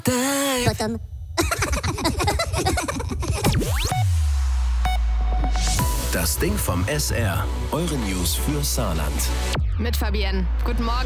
Bottom. Das Ding vom SR. Eure News für Saarland. Mit Fabienne. Guten Morgen.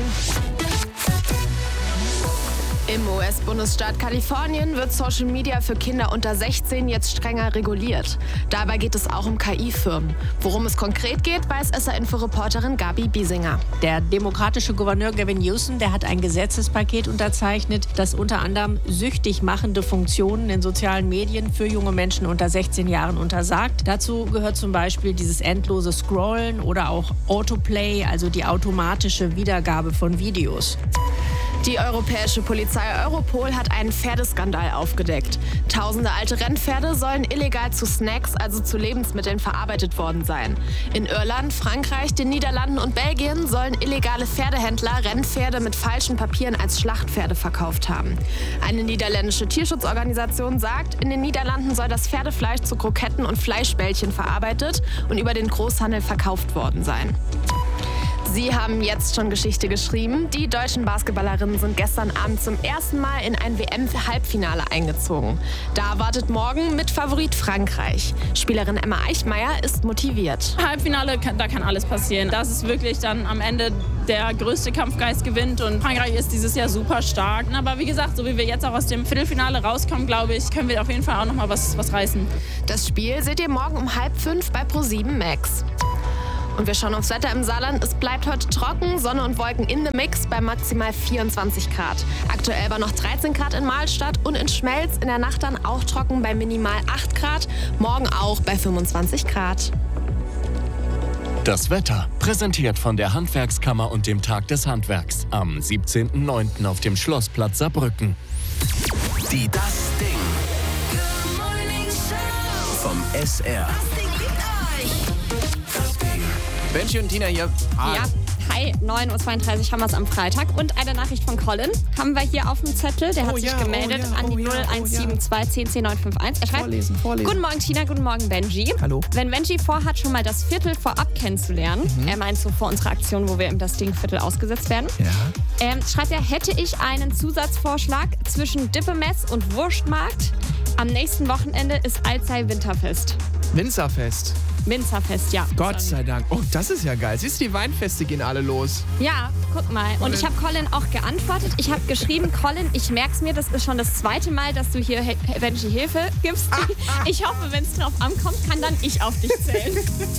Im US-Bundesstaat Kalifornien wird Social Media für Kinder unter 16 jetzt strenger reguliert. Dabei geht es auch um KI-Firmen. Worum es konkret geht, weiß SR-Info-Reporterin Gabi Biesinger. Der demokratische Gouverneur Gavin Newsom, der hat ein Gesetzespaket unterzeichnet, das unter anderem süchtig machende Funktionen in sozialen Medien für junge Menschen unter 16 Jahren untersagt. Dazu gehört zum Beispiel dieses endlose Scrollen oder auch Autoplay, also die automatische Wiedergabe von Videos. Die europäische Polizei Europol hat einen Pferdeskandal aufgedeckt. Tausende alte Rennpferde sollen illegal zu Snacks, also zu Lebensmitteln, verarbeitet worden sein. In Irland, Frankreich, den Niederlanden und Belgien sollen illegale Pferdehändler Rennpferde mit falschen Papieren als Schlachtpferde verkauft haben. Eine niederländische Tierschutzorganisation sagt, in den Niederlanden soll das Pferdefleisch zu Kroketten und Fleischbällchen verarbeitet und über den Großhandel verkauft worden sein. Sie haben jetzt schon Geschichte geschrieben. Die deutschen Basketballerinnen sind gestern Abend zum ersten Mal in ein WM-Halbfinale eingezogen. Da wartet morgen Mitfavorit Frankreich. Spielerin Emma Eichmeier ist motiviert. Halbfinale, da kann alles passieren. Das ist wirklich dann am Ende der größte Kampfgeist gewinnt und Frankreich ist dieses Jahr super stark. Aber wie gesagt, so wie wir jetzt auch aus dem Viertelfinale rauskommen, glaube ich, können wir auf jeden Fall auch noch mal was reißen. Das Spiel seht ihr morgen um 5:30 bei Pro7 Max. Und wir schauen aufs Wetter im Saarland. Es bleibt heute trocken, Sonne und Wolken in the Mix bei maximal 24 Grad. Aktuell war noch 13 Grad in Mahlstadt und in Schmelz. In der Nacht dann auch trocken bei minimal 8 Grad. Morgen auch bei 25 Grad. Das Wetter, präsentiert von der Handwerkskammer und dem Tag des Handwerks. Am 17.09. auf dem Schlossplatz Saarbrücken. Die Das Ding. Vom SR. Benji und Tina hier. Ja, hi, 9:32 Uhr haben wir es am Freitag. Und eine Nachricht von Colin haben wir hier auf dem Zettel. Der hat sich gemeldet an die 0172 10 10 951. Er schreibt, Vorlesen. Guten Morgen Tina, guten Morgen Benji. Hallo. Wenn Benji vorhat, schon mal das Viertel vorab kennenzulernen, er meint so vor unserer Aktion, wo wir im Das Ding Viertel ausgesetzt werden, schreibt er, hätte ich einen Zusatzvorschlag zwischen Dippemess und Wurstmarkt. Am nächsten Wochenende ist Alzey Winterfest. Winzerfest. Winzerfest, ja. Gott sei Dank. Oh, das ist ja geil. Siehst du, die Weinfeste gehen alle los. Ja, guck mal. Und ich habe Colin auch geantwortet. Ich habe geschrieben, Colin, ich merk's mir, das ist schon das zweite Mal, dass du hier Benji Hilfe gibst. Ich hoffe, wenn es drauf ankommt, kann dann ich auf dich zählen.